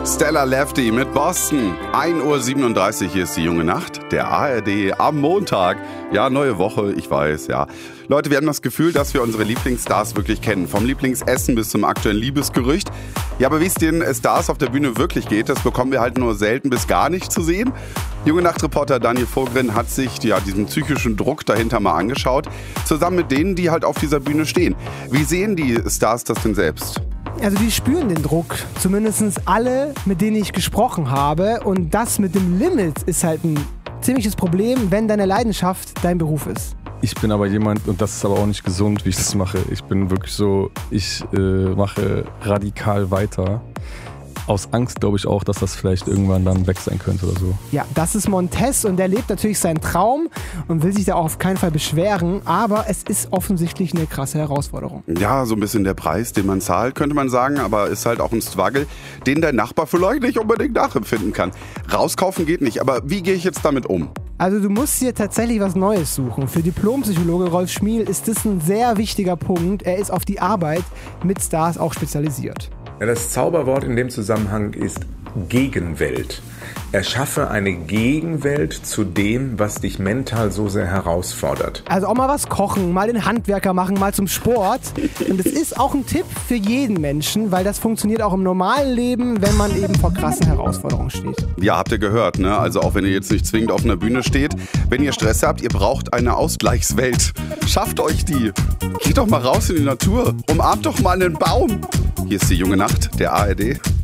Stella Lefty mit Boston. 1:37 Uhr, hier ist die junge Nacht, der ARD am Montag. Ja, neue Woche, ich weiß, ja. Leute, wir haben das Gefühl, dass wir unsere Lieblingsstars wirklich kennen. Vom Lieblingsessen bis zum aktuellen Liebesgerücht. Ja, aber wie es den Stars auf der Bühne wirklich geht, das bekommen wir halt nur selten bis gar nicht zu sehen. Junge Nacht-Reporter Daniel Vogren hat sich diesen psychischen Druck dahinter mal angeschaut. Zusammen mit denen, die halt auf dieser Bühne stehen. Wie sehen die Stars das denn selbst? Also die spüren den Druck, zumindest alle, mit denen ich gesprochen habe. Und das mit dem Limit ist halt ein ziemliches Problem, wenn deine Leidenschaft dein Beruf ist. Ich bin aber jemand, und das ist aber auch nicht gesund, wie ich das mache. Ich bin wirklich so, ich mache radikal weiter. Aus Angst glaube ich auch, dass das vielleicht irgendwann dann weg sein könnte oder so. Ja, das ist Montez und der lebt natürlich seinen Traum und will sich da auch auf keinen Fall beschweren, aber es ist offensichtlich eine krasse Herausforderung. Ja, so ein bisschen der Preis, den man zahlt, könnte man sagen, aber ist halt auch ein Struggle, den dein Nachbar vielleicht nicht unbedingt nachempfinden kann. Rauskaufen geht nicht, aber wie gehe ich jetzt damit um? Also du musst dir tatsächlich was Neues suchen. Für Diplompsychologe Rolf Schmiel ist das ein sehr wichtiger Punkt. Er ist auf die Arbeit mit Stars auch spezialisiert. Ja, das Zauberwort in dem Zusammenhang ist Gegenwelt. Erschaffe eine Gegenwelt zu dem, was dich mental so sehr herausfordert. Also auch mal was kochen, mal den Handwerker machen, mal zum Sport. Und es ist auch ein Tipp für jeden Menschen, weil das funktioniert auch im normalen Leben, wenn man eben vor krassen Herausforderungen steht. Ja, habt ihr gehört, ne? Also auch wenn ihr jetzt nicht zwingend auf einer Bühne steht, wenn ihr Stress habt, ihr braucht eine Ausgleichswelt. Schafft euch die. Geht doch mal raus in die Natur. Umarmt doch mal einen Baum. Hier ist die junge Nacht, der ARD.